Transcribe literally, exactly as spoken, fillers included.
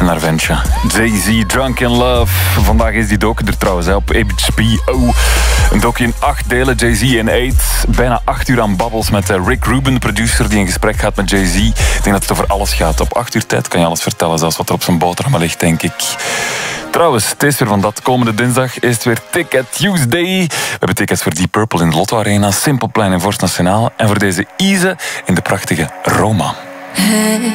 naar Ventje. Jay-Z, Drunk in Love. Vandaag is die docu er trouwens hè, op H B O. Een docu in acht delen, Jay-Z in eight. Bijna acht uur aan babbels met Rick Rubin, de producer, die in gesprek gaat met Jay-Z. Ik denk dat het over alles gaat. Op acht uur tijd kan je alles vertellen, zelfs wat er op zijn boterham ligt, denk ik. Trouwens, het is weer van dat. Komende dinsdag is het weer Ticket Tuesday. We hebben tickets voor Deep Purple in de Lotto Arena, Simple Plan in Vorst Nationaal en voor deze Ize in de prachtige Roma. Hey.